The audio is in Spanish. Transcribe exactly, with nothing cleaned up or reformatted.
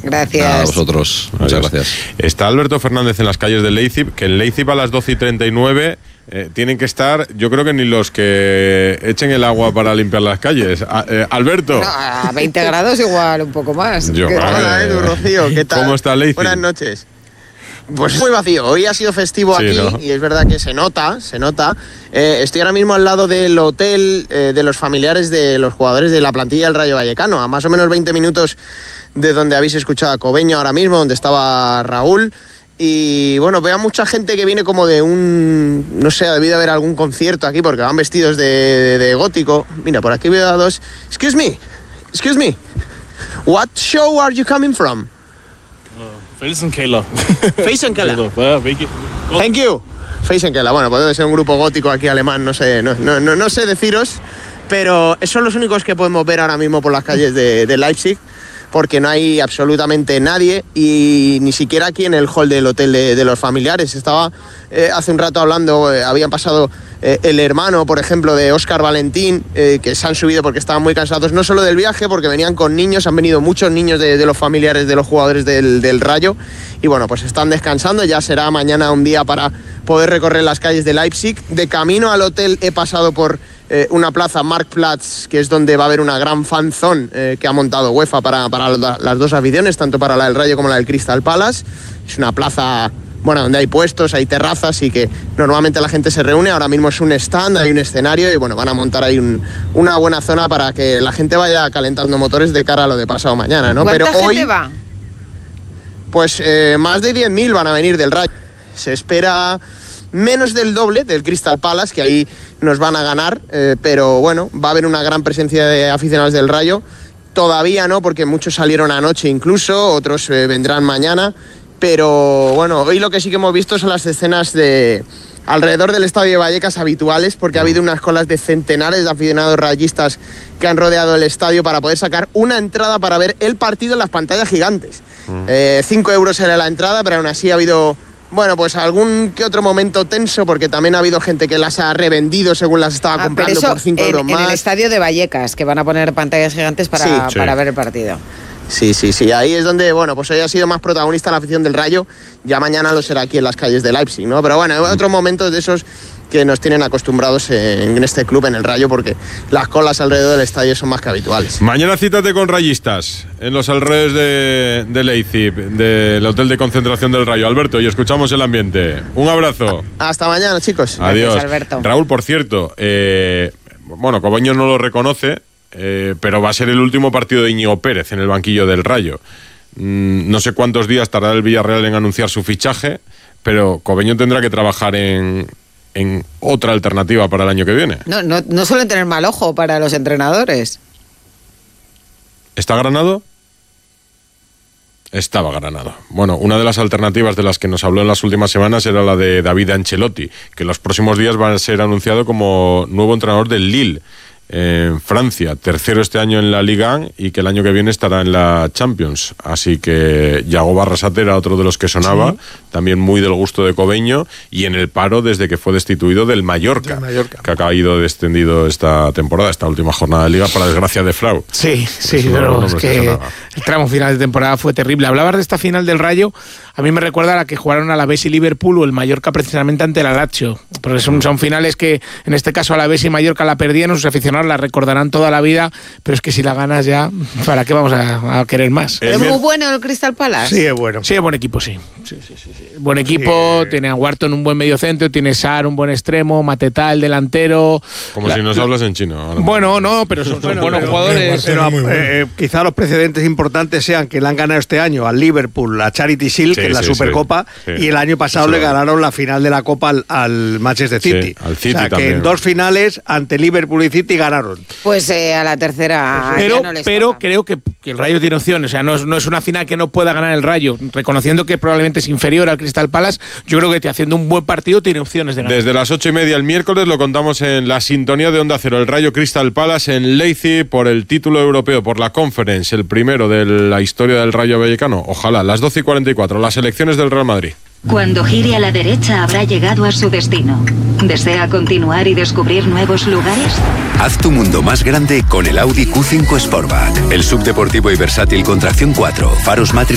Gracias. A vosotros. Muchas Adiós. gracias. Está Alberto Fernández en las calles de Leipzig, que en Leipzig a las doce y treinta y nueve eh, tienen que estar, yo creo que ni los que echen el agua para limpiar las calles. A, eh, Alberto. No, a veinte grados igual, un poco más. Yo, Hola, Edu, Rocío, ¿qué tal? ¿Cómo está Leipzig? Buenas noches. Pues muy vacío, hoy ha sido festivo sí, aquí, ¿no? Y es verdad que se nota, se nota. Eh, estoy ahora mismo al lado del hotel eh, de los familiares de los jugadores de la plantilla del Rayo Vallecano, a más o menos veinte minutos de donde habéis escuchado a Cobeño ahora mismo, donde estaba Raúl. Y bueno, veo a mucha gente que viene como de un, no sé, ha debido haber algún concierto aquí porque van vestidos de, de, de gótico. Mira, por aquí veo a dos. Excuse me, excuse me, what show are you coming from? Felsenkeller. Felsenkeller. Thank you. Felsenkeller. Bueno, puede ser un grupo gótico aquí alemán, no sé, no, no, no, no sé deciros, pero son los únicos que podemos ver ahora mismo por las calles de, de Leipzig, porque no hay absolutamente nadie y ni siquiera aquí en el hall del hotel de, de los familiares. Estaba eh, hace un rato hablando, eh, habían pasado eh, el hermano, por ejemplo, de Óscar Valentín, eh, que se han subido porque estaban muy cansados, no solo del viaje, porque venían con niños, han venido muchos niños de, de los familiares de los jugadores del, del Rayo, y bueno, pues están descansando. Ya será mañana un día para poder recorrer las calles de Leipzig. De camino al hotel he pasado por Eh, una plaza, Marktplatz, que es donde va a haber una gran fanzone eh, que ha montado UEFA para, para la, las dos aficiones, tanto para la del Rayo como la del Crystal Palace. Es una plaza, bueno, donde hay puestos, hay terrazas y que normalmente la gente se reúne. Ahora mismo es un stand, hay un escenario y bueno, van a montar ahí un, una buena zona para que la gente vaya calentando motores de cara a lo de pasado mañana, ¿no? ¿Cuánta Pero gente hoy, va? Pues eh, más de diez mil van a venir del Rayo. Se espera menos del doble del Crystal Palace, que ahí nos van a ganar, eh, pero bueno, va a haber una gran presencia de aficionados del Rayo. Todavía no, porque muchos salieron anoche incluso, otros eh, vendrán mañana, pero bueno, hoy lo que sí que hemos visto son las escenas de alrededor del estadio de Vallecas habituales, porque ha habido unas colas de centenares de aficionados rayistas que han rodeado el estadio para poder sacar una entrada para ver el partido en las pantallas gigantes. Mm. Eh, cinco euros era la entrada, pero aún así ha habido, bueno, pues algún que otro momento tenso, porque también ha habido gente que las ha revendido según las estaba ah, comprando pero eso por cinco en, euros más. En el estadio de Vallecas, que van a poner pantallas gigantes para, sí, sí. para ver el partido. Sí, sí, sí, ahí es donde, bueno, pues hoy ha sido más protagonista la afición del Rayo, ya mañana lo será aquí en las calles de Leipzig, ¿no? Pero bueno, hay otros momentos de esos que nos tienen acostumbrados en este club, en el Rayo, porque las colas alrededor del estadio son más que habituales. Mañana cítate con rayistas en los alrededores de, de Leipzig, del hotel de concentración del Rayo. Alberto, y escuchamos el ambiente. Un abrazo. Hasta mañana, chicos. Adiós. Gracias, Alberto. Raúl, por cierto, eh, bueno, Cobeño no lo reconoce, eh, pero va a ser el último partido de Íñigo Pérez en el banquillo del Rayo. Mm, no sé cuántos días tardará el Villarreal en anunciar su fichaje, pero Cobeño tendrá que trabajar en... en otra alternativa para el año que viene. No, no, no suelen tener mal ojo para los entrenadores. ¿Está Granado? Estaba Granado. Bueno, una de las alternativas de las que nos habló en las últimas semanas era la de David Ancelotti, que en los próximos días va a ser anunciado como nuevo entrenador del Lille, en Francia, tercero este año en la Liga uno y que el año que viene estará en la Champions. Así que Yago Barrasate era otro de los que sonaba, sí. También muy del gusto de Cobeño, y en el paro desde que fue destituido del Mallorca, del Mallorca. Que ha caído descendido esta temporada, esta última jornada de Liga, para desgracia de Frau. Sí, sí, es pero es que el tramo final de temporada fue terrible. Hablabas de esta final del Rayo, a mí me recuerda a la que jugaron Alavés y Liverpool o el Mallorca precisamente ante el Lazio, porque son, son finales que en este caso Alavés y Mallorca la perdieron, sus aficionados la recordarán toda la vida, pero es que si la ganas ya, ¿para qué vamos a, a querer más? ¿Es muy bueno el Crystal Palace? Sí, es bueno. Sí, es buen equipo, sí. sí, sí, sí, sí. Buen equipo, sí. Tiene a Wharton un buen mediocentro, tiene Sar un buen extremo, Mateta el delantero. Como la, si nos hablas en chino. Ahora. Bueno, no, pero son, son bueno, buenos pero, jugadores. Pero, pero eh, quizá los precedentes importantes sean que le han ganado este año al Liverpool, a Charity Shield, sí, que es la sí, Supercopa, sí, sí. Y el año pasado sí, le ganaron la final de la Copa al, al Manchester City. Sí, al City o sea, también. Que en dos finales ante Liverpool y City ganaron. Pues eh, a la tercera pero, no les pero toca. Creo que, que el Rayo tiene opciones, o sea, no es, no es una final que no pueda ganar el Rayo, reconociendo que probablemente es inferior al Crystal Palace. Yo creo que te, haciendo un buen partido tiene opciones de ganar. Desde las ocho y media el miércoles lo contamos en la sintonía de Onda Cero, el Rayo Crystal Palace en Leipzig por el título europeo, por la Conference, el primero de la historia del Rayo Vallecano. Ojalá, las doce y cuarenta y cuatro, las elecciones del Real Madrid. Cuando gire a la derecha habrá llegado a su destino. ¿Desea continuar y descubrir nuevos lugares? Haz tu mundo más grande con el Audi Q cinco Sportback. El subdeportivo y versátil con tracción cuatro, faros Matrix